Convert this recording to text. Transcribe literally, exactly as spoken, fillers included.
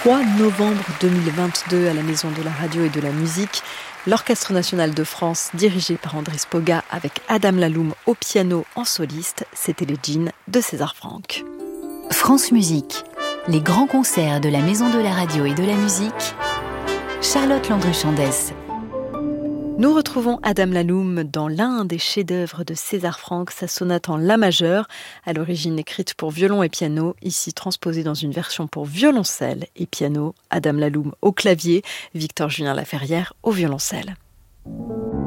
trois novembre deux mille vingt-deux à la Maison de la Radio et de la Musique, l'Orchestre National de France, dirigé par Andris Poga avec Adam Laloum au piano en soliste, c'était les Djinns de César Franck. France Musique, les grands concerts de la Maison de la Radio et de la Musique, Charlotte Landru-Chandès. Nous retrouvons Adam Laloum dans l'un des chefs-d'œuvre de César Franck, sa sonate en la majeur, à l'origine écrite pour violon et piano, ici transposée dans une version pour violoncelle et piano. Adam Laloum au clavier, Victor Julien Laferrière au violoncelle.